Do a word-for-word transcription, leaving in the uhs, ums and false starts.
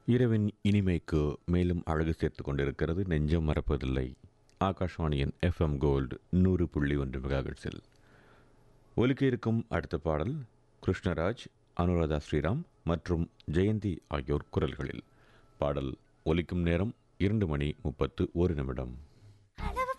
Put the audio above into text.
இரவின் இனிமைக்கு மேலும் அழகு சேர்த்து கொண்டிருக்கிறது நெஞ்சம் மறப்பதில்லை. ஆகாஷ்வாணியின் எஃப்எம் கோல்டு நூறு புள்ளி ஒன்று மெகாஹெர்ட்ஸில் ஒலிக்க இருக்கும் அடுத்த பாடல் கிருஷ்ணராஜ், அனுராதா ஸ்ரீராம் மற்றும் ஜெயந்தி ஆகியோர் குரல்களில். பாடல் ஒலிக்கும் நேரம் இரண்டு மணி முப்பத்து ஒரு நிமிடம்.